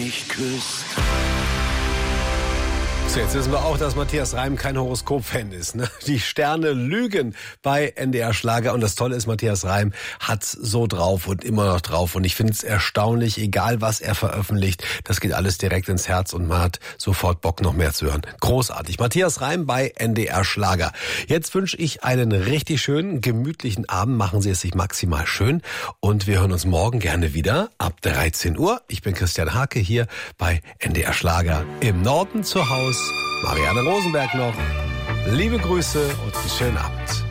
mich küsst. So, jetzt wissen wir auch, dass Matthias Reim kein Horoskop-Fan ist. Ne? Die Sterne lügen bei NDR Schlager. Und das Tolle ist, Matthias Reim hat's so drauf und immer noch drauf. Und ich finde es erstaunlich, egal was er veröffentlicht, das geht alles direkt ins Herz und man hat sofort Bock, noch mehr zu hören. Großartig. Matthias Reim bei NDR Schlager. Jetzt wünsche ich einen richtig schönen, gemütlichen Abend. Machen Sie es sich maximal schön. Und wir hören uns morgen gerne wieder ab 13 Uhr. Ich bin Christian Hake hier bei NDR Schlager. Im Norden zu Hause. Marianne Rosenberg noch. Liebe Grüße und einen schönen Abend.